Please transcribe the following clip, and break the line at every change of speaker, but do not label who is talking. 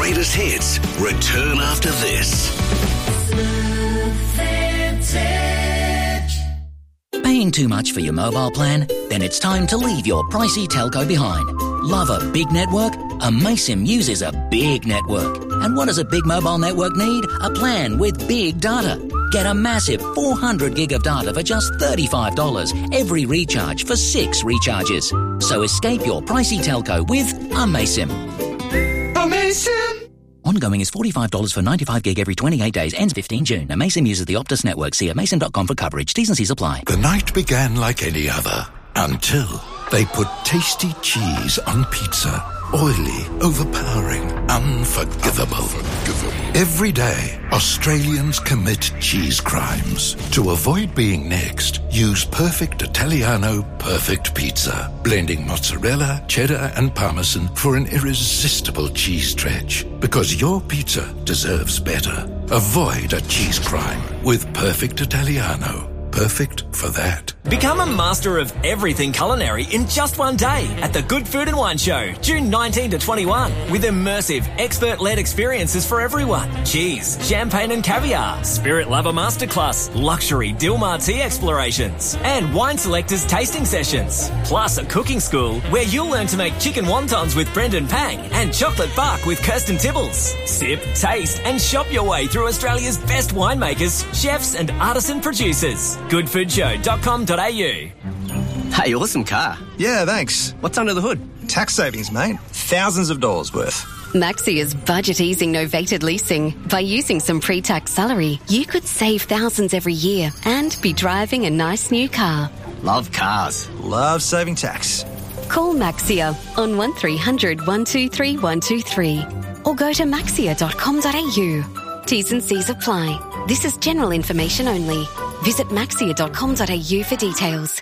greatest hits return after this.
Paying too much for your mobile plan? Then it's time to leave your pricey telco behind. Love a big network? Amaysim uses a big network. And what does a big mobile network need? A plan with big data. Get a massive 400 gig of data for just $35 every recharge for 6 recharges. So escape your pricey telco with Amaysim.
Amaysim!
Ongoing is $45 for 95 gig every 28 days. Ends 15 June. Amaysim uses the Optus network. See amaysim.com for coverage. T's and C's apply.
The night began like any other until they put tasty cheese on pizza. Oily, overpowering, unforgivable. Every day, Australians commit cheese crimes. To avoid being next, use Perfect Italiano Perfect Pizza, blending mozzarella, cheddar and parmesan for an irresistible cheese stretch. Because your pizza deserves better. Avoid a cheese crime with Perfect Italiano. Perfect for that.
Become a master of everything culinary in just one day at the Good Food and Wine Show, June 19 to 21, with immersive, expert-led experiences for everyone. Cheese, champagne and caviar, Spirit Lover Masterclass, luxury Dilmar tea explorations, and wine selectors tasting sessions. Plus a cooking school where you'll learn to make chicken wontons with Brendan Pang and chocolate bark with Kirsten Tibbles. Sip, taste and shop your way through Australia's best winemakers, chefs and artisan producers. Goodfoodshow.com.au.
Hey, awesome car.
Yeah, thanks.
What's under the hood?
Tax savings, mate. Thousands of dollars worth.
Maxia's budget-easing novated leasing. By using some pre-tax salary, you could save thousands every year and be driving a nice new car.
Love cars.
Love saving tax.
Call Maxia on 1300 123 123 or go to maxia.com.au. T's and C's apply. This is general information only. Visit maxia.com.au for details.